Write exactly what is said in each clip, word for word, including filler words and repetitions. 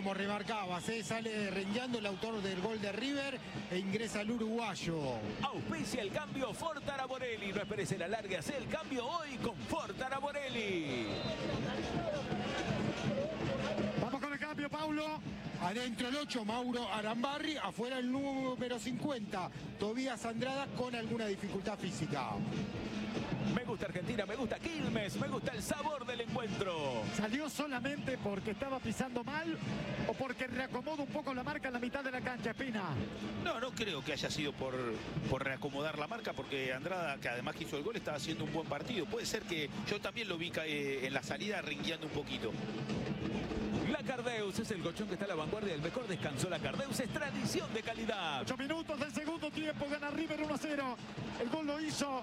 como remarcabas, ¿eh? Sale rengueando el autor del gol de River e ingresa el uruguayo. Auspicia el cambio Ford Araborelli. No esperes el alargue, hace el cambio hoy con Ford Araborelli. Vamos con el cambio, Paulo. Adentro el ocho, Mauro Arambarri. Afuera el número cincuenta, Tobías Andrada, con alguna dificultad física. Me gusta Argentina, me gusta Quilmes, me gusta el sabor del encuentro. ¿Salió solamente porque estaba pisando mal o porque reacomoda un poco la marca en la mitad de la cancha, Espina? No, no creo que haya sido por, por reacomodar la marca, porque Andrada, que además que hizo el gol, estaba haciendo un buen partido. Puede ser que yo también lo vi eh, en la salida rengueando un poquito. La Cardeus es el colchón que está a la vanguardia del mejor descanso. La Cardeus es tradición de calidad. Ocho minutos del segundo tiempo, gana River uno a cero. El gol lo hizo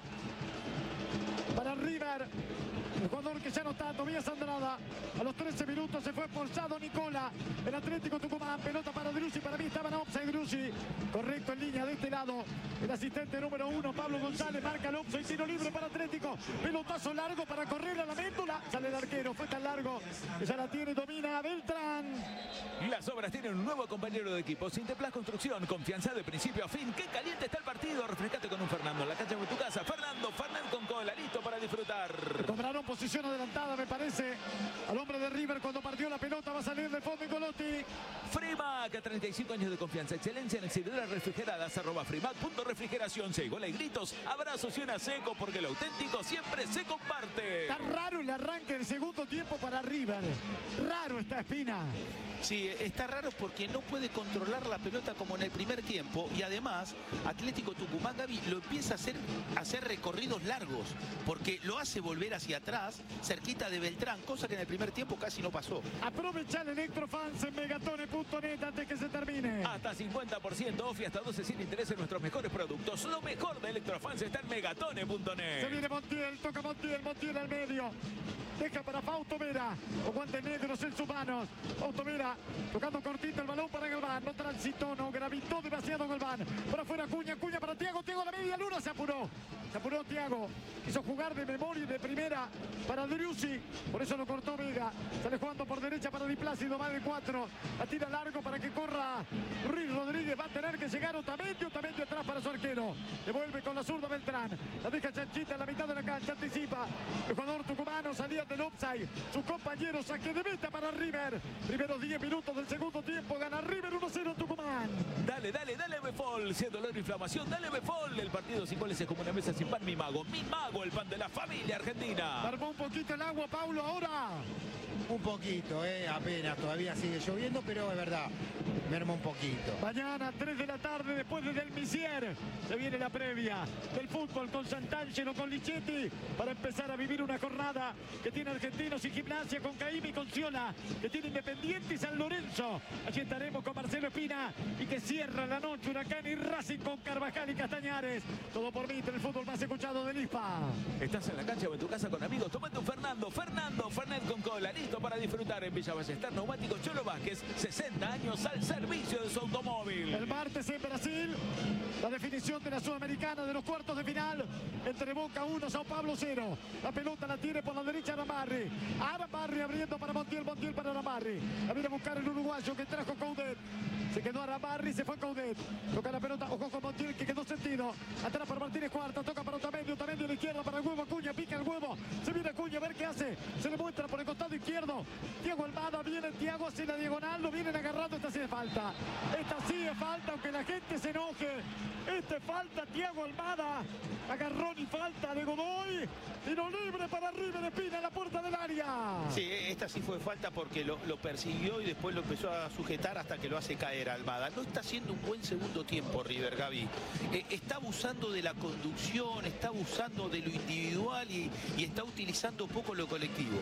para River el jugador que ya no está, Tobías Andrada. A los trece minutos se fue expulsado Nicola. El Atlético Tucumán, pelota para Driussi. Para mí estaba en offside Driussi. Correcto en línea de este lado. El asistente número uno, Pablo González, marca el offside. Tiro libre para Atlético. Pelotazo largo para correr a la médula. Sale el arquero, fue tan largo que ya la tiene, domina Beltrán. Las obras tienen un nuevo compañero de equipo. Sinteplas Construcción, confianza de principio a fin. ¡Qué caliente está el partido! Refrescate con un Fernando en la cancha de tu casa. Fernando, Fernando con cola, listo para disfrutar. Cobraron posición adelantada, me parece, al hombre de River cuando partió la pelota. Va a salir de fondo Golotti. Frimac, treinta y cinco años de confianza, excelencia en exhibidoras refrigeradas, arroba frimac punto refrigeración. Se gola y gritos, abrazos y una seco, porque lo auténtico siempre se comparte. Está raro el arranque del segundo tiempo para River. Raro está, Espina. Sí, está raro porque no puede controlar la pelota como en el primer tiempo, y además Atlético Tucumán, Gaby, lo empieza a hacer, a hacer recorridos largos, porque lo hace volver hacia atrás, cerquita de Beltrán, cosa que en el primer tiempo casi no pasó. Aprovecha el Electrofans en megatone punto net antes que se termine. Hasta cincuenta por ciento off y hasta doce sin interés en nuestros mejores productos. Lo mejor de Electrofans está en megatone punto net. Se viene Montiel, toca Montiel, Montiel al medio. Deja para Fausto Vera, con guantes negros en sus manos. Fausto Vera tocando cortito el balón para Galván. No transitó, no gravitó demasiado Galván. Por afuera Cuña, Cuña para Thiago. Thiago a la media luna, se apuró. Se apuró Thiago. Quiso jugar de memoria y de primera para Driussi. Por eso lo cortó Vega. Sale jugando por derecha para Di Plácido. Va de cuatro. La tira largo para que corra Ruiz Rodríguez. Va a tener que llegar Otamendi. Otamendi atrás para su arquero. Devuelve con la zurda Beltrán. La deja Chanchita en la mitad de la cancha. Anticipa. El jugador tucumano salía del offside. Sus compañeros saque de meta para River. Primeros diez minutos del segundo tiempo. Gana River uno cero Tucumán. Dale, dale, dale Befol. Si es dolor e inflamación, dale Befol. El partido sin goles es como una mesa sin pan. Mi mago, mi mago, el pan de la familia argentina. Armó un poquito el agua, Paulo, ahora. Un poquito, eh, apenas, todavía sigue lloviendo, pero es verdad, merma un poquito. Mañana, tres de la tarde, después de Del Misier, se viene la previa del fútbol con Sant'Angelo, con Lichetti, para empezar a vivir una jornada que tiene Argentinos y Gimnasia, con Caimi y con Ciola, que tiene Independiente y San Lorenzo. Allí estaremos con Marcelo Espina, y que cierra la noche Huracán y Racing con Carvajal y Castañares. Todo por mí, el fútbol más escuchado del I S P A. Estás en la cancha o en tu casa con amigos, tomate un Fernando, Fernando, Fernet con cola, listo para disfrutar en Villa Ballester. Neumáticos Cholo Vázquez, sesenta años al servicio de su automóvil. El martes en Brasil, la definición de la Sudamericana de los cuartos de final entre Boca uno, Sao Paulo cero. La pelota la tiene por la derecha Arambarri. Arambarri abriendo para Montiel, Montiel para Arambarri. La viene a buscar el uruguayo que trajo Coudet. Se quedó Arambarri, se fue Coudet. Toca la pelota, ojo con Montiel que quedó sentido. Atrás para Martínez Cuarta, toca para Otamendi, Otamendi a la izquierda para el huevo, Acuña, pica el huevo. Se viene Acuña a ver qué hace. Se le muestra por el costado izquierdo. Thiago Almada, viene Thiago hacia la diagonal, lo vienen agarrando. Esta sí es falta. Esta sí es falta, aunque la gente se enoje. Esta es falta, Thiago Almada. Agarrón y falta de Godoy. Tiro libre para River, Espina en la puerta del área. Sí, esta sí fue falta porque lo, lo persiguió y después lo empezó a sujetar hasta que lo hace caer Almada. No está haciendo un buen segundo tiempo River, Gaby. Eh, está abusando de la conducción, está abusando de lo individual y, y está utilizando poco lo colectivo.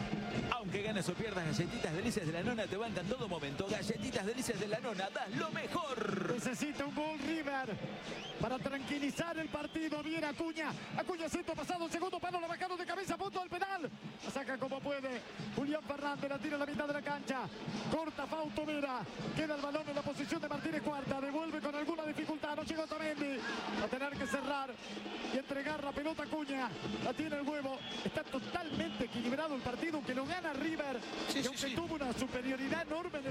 Aunque ganes o pierdas, Galletitas Delicias de la Nona te bancan todo momento. Galletitas Delicias de la Nona, das lo mejor. Necesita un gol River para tranquilizar el partido. Viene Acuña. Acuña centro pasado, segundo palo, la bajaron de cabeza a punto del penal. La saca como puede. Julián Fernández la tira a la mitad de la cancha. Corta Fausto Vera. Queda el balón en la posición de Martínez Cuarta. Devuelve con alguna dificultad. No llega Otamendi. Va a tener que cerrar y entregar la pelota a Acuña. La tiene el huevo. Está totalmente equilibrado el partido, que lo gana River. Sí, y sí, aunque sí. tuvo una superioridad enorme en el